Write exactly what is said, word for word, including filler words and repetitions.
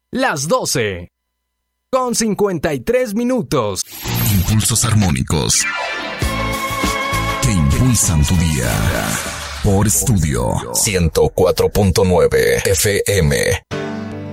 las doce, con cincuenta y tres minutos. Impulsos armónicos que impulsan tu día. Por Estudio ciento cuatro punto nueve F M.